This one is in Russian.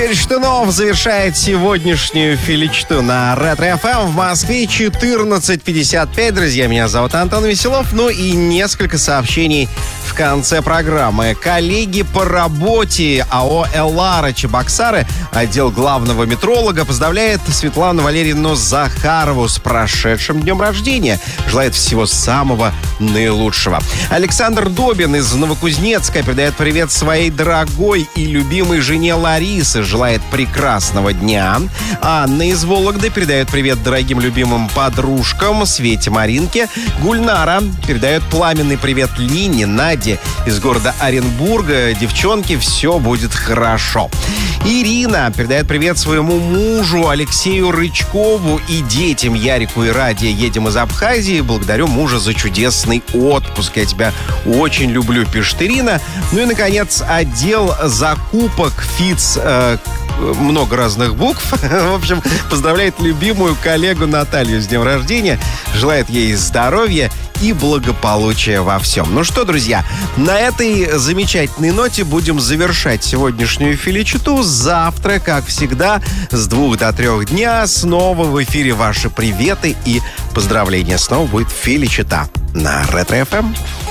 Фельштинов завершает сегодняшнюю филичту на Ретро-ФМ. В Москве 14:55. Друзья, меня зовут Антон Веселов. Ну и несколько сообщений в конце программы. Коллеги по работе АО «Эллара» Чебоксары, отдел главного метролога, поздравляет Светлану Валерьевну Захарову с прошедшим днем рождения. Желает всего самого наилучшего. Александр Добин из Новокузнецка передает привет своей дорогой и любимой жене Ларисы. Желает прекрасного дня. Анна из Вологды передает привет дорогим любимым подружкам Свете, Маринке. Гульнара передает пламенный привет Лине, Наде из города Оренбурга. Девчонки, все будет хорошо. Ирина передает привет своему мужу Алексею Рычкову и детям Ярику и Раде. Едем из Абхазии. Благодарю мужа за чудесный отпуск. Я тебя очень люблю, пишет Ирина. Ну и, наконец, отдел закупок ФИЦ, много разных букв. В общем, поздравляет любимую коллегу Наталью с днем рождения. Желает ей здоровья и благополучия во всем. Ну что, друзья, на этой замечательной ноте будем завершать сегодняшнюю филичету. Завтра, как всегда, с 2 до 3 дня снова в эфире ваши приветы и поздравления. Снова будет филичета на Ретро-ФМ.